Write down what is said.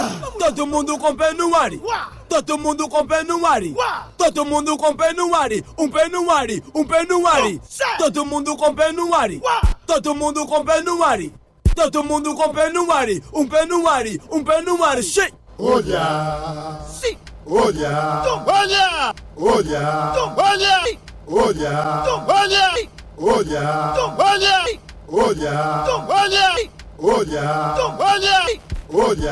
Todo mundo com pé no ar. Todo mundo com pé no ar. Todo mundo com pé no ar. Um pé no ar, um pé no ar. Todo mundo com pé no ar. Todo mundo com pé no ar. Todo mundo com pé no ar. Um pé no ar, um pé no ar. Che. Olha. Sim. Olha. Olha. Olha. Olha. Olha. Olha. Olha. Olha. Olha. Olha. Olha. Olha. Olha.